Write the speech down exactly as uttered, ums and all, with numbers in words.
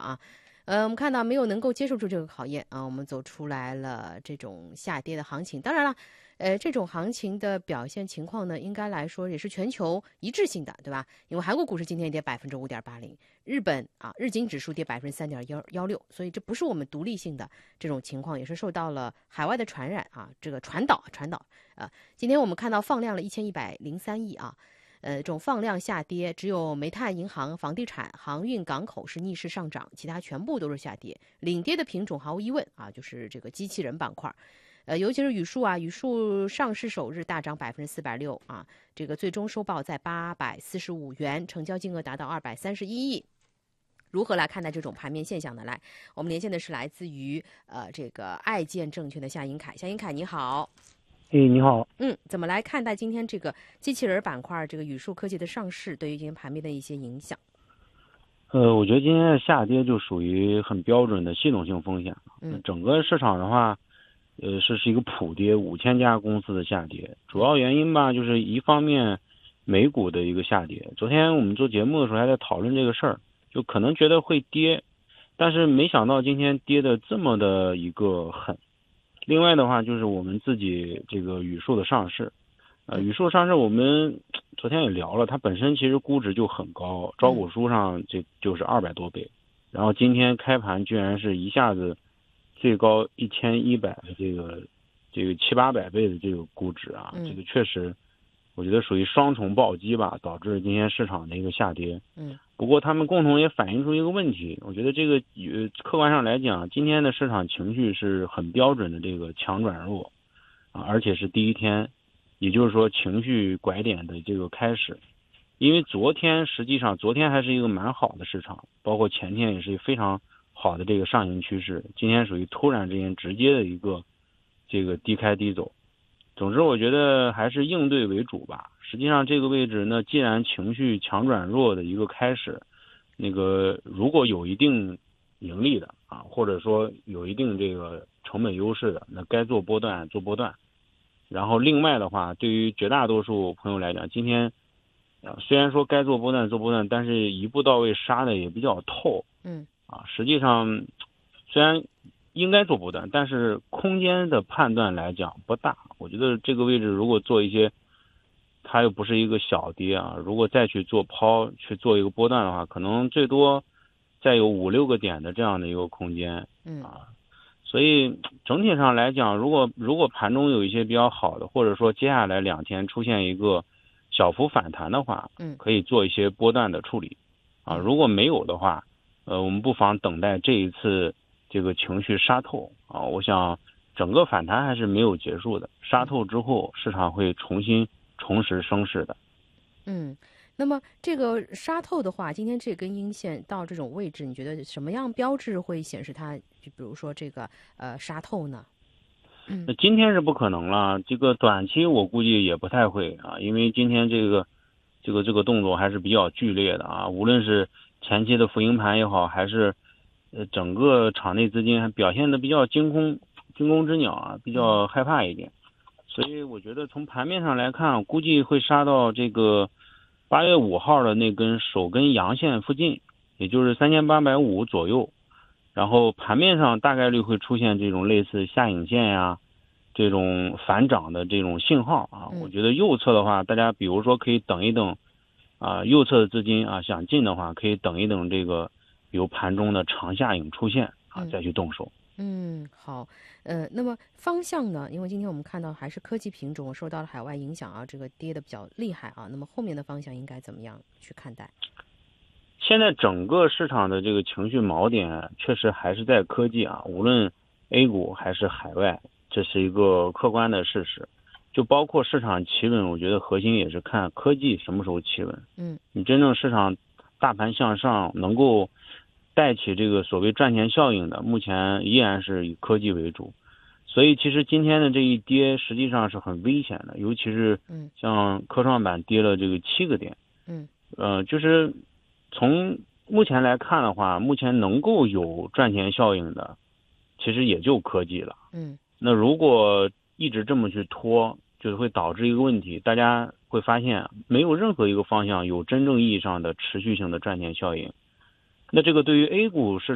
啊。呃，我们看到没有能够接受住这个考验啊，我们走出来了这种下跌的行情。当然了，呃，这种行情的表现情况呢，应该来说也是全球一致性的，对吧？因为韩国股市今天跌百分之五点八零，日本啊日经指数跌百分之三点幺幺六，所以这不是我们独立性的这种情况，也是受到了海外的传染啊，这个传导传导啊。今天我们看到放量了一千一百零三亿啊。呃，这种放量下跌，只有煤炭、银行、房地产、航运、港口是逆势上涨，其他全部都是下跌。领跌的品种毫无疑问啊，就是这个机器人板块，呃，尤其是宇树啊，宇树上市首日大涨百分之四百六啊，这个最终收报在八百四十五元，成交金额达到二百三十一亿。如何来看待这种盘面现象呢？来，我们连线的是来自于呃这个爱建证券的夏英凯，夏英凯你好。 哎，你好。 嗯，怎么来看待今天这个机器人板块这个宇树科技的上市对于今天盘面的一些影响？ 呃，我觉得今天的下跌就属于很标准的系统性风险。 嗯， 整个市场的话，呃，是是一个普跌，五千家公司的下跌。主要原因吧，就是一方面美股的一个下跌。昨天我们做节目的时候还在讨论这个事儿，就可能觉得会跌，但是没想到今天跌的这么的一个狠。另外的话就是我们自己这个宇树的上市，呃，宇树上市我们昨天也聊了，它本身其实估值就很高，招股书上这就是二百多倍，然后今天开盘居然是一下子最高一千一百这个这个七八百倍的这个估值啊，这个确实我觉得属于双重暴击吧，导致今天市场的一个下跌。 嗯。 不过他们共同也反映出一个问题，我觉得这个呃客观上来讲，今天的市场情绪是很标准的这个强转弱啊，而且是第一天，也就是说情绪拐点的这个开始。因为昨天实际上昨天还是一个蛮好的市场，包括前天也是非常好的这个上行趋势，今天属于突然之间直接的一个这个低开低走。总之我觉得还是应对为主吧。实际上这个位置呢，既然情绪强转弱的一个开始，那个如果有一定盈利的啊，或者说有一定这个成本优势的，那该做波段做波段。然后另外的话，对于绝大多数朋友来讲，今天啊虽然说该做波段做波段，但是一步到位杀的也比较透。 嗯啊，实际上虽然应该做波段，但是空间的判断来讲不大。我觉得这个位置如果做一些，它又不是一个小跌啊，如果再去做抛去做一个波段的话，可能最多再有五六个点的这样的一个空间。 嗯啊，所以整体上来讲，如果如果盘中有一些比较好的，或者说接下来两天出现一个小幅反弹的话， 嗯， 可以做一些波段的处理啊。如果没有的话，呃，我们不妨等待这一次这个情绪杀透啊。我想整个反弹还是没有结束的，杀透之后市场会重新重拾升势的。 嗯，那么这个杀透的话，今天这根阴线到这种位置，你觉得什么样标志会显示它，就比如说这个呃杀透呢？嗯， 那今天是不可能了，这个短期我估计也不太会啊，因为今天这个这个这个动作还是比较剧烈的啊，无论是前期的浮盈盘也好，还是呃整个场内资金还表现的比较惊弓惊弓之鸟啊，比较害怕一点。所以我觉得从盘面上来看，估计会杀到这个八月五号的那根首根阳线附近，也就是三千八百五左右。然后盘面上大概率会出现这种类似下影线呀，这种反涨的这种信号啊。我觉得右侧的话，大家比如说可以等一等啊，右侧的资金啊想进的话，可以等一等这个比如盘中的长下影出现啊，再去动手。 嗯，好，呃，那么方向呢？因为今天我们看到还是科技品种受到了海外影响啊，这个跌得比较厉害啊。那么后面的方向应该怎么样去看待？ 现在整个市场的这个情绪锚点确实还是在科技啊，无论 A 股还是海外，这是一个客观的事实。就包括市场企稳，我觉得核心也是看科技什么时候企稳。 嗯， 你真正市场大盘向上，能够带起这个所谓赚钱效应的，目前依然是以科技为主。所以其实今天的这一跌实际上是很危险的，尤其是像科创板跌了这个七个点。 嗯， 呃，就是从目前来看的话，目前能够有赚钱效应的，其实也就科技了。 嗯， 那如果一直这么去拖，就是会导致一个问题，大家会发现没有任何一个方向有真正意义上的持续性的赚钱效应。那这个对于 A 股市